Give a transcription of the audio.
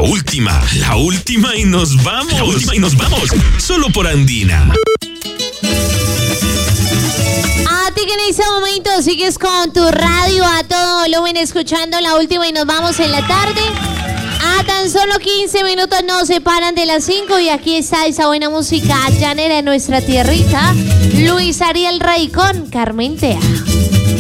La última y nos vamos. Solo por Andina. A ti que en ese momento sigues con tu radio a todo volumen escuchando La Última y nos vamos en la tarde. A tan solo 15 minutos nos separan de las 5 y aquí está esa buena música llanera en nuestra tierrita. Luis Ariel Rey con Carmen Tea.